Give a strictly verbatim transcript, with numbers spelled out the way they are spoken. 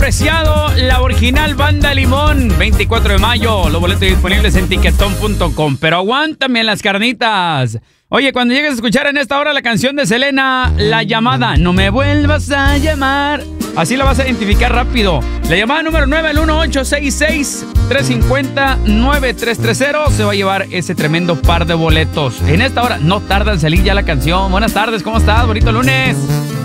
Preciado, la original Banda Limón, veinticuatro de mayo, los boletos disponibles en tiquetón punto com. Pero aguántame las carnitas. Oye, cuando llegues a escuchar en esta hora la canción de Selena, La Llamada, no me vuelvas a llamar. Así la vas a identificar rápido. La llamada número nueve, el uno ocho seis seis, tres cinco cero, nueve tres tres cero, se va a llevar ese tremendo par de boletos. En esta hora no tarda en salir ya la canción. Buenas tardes, ¿cómo estás? Bonito lunes.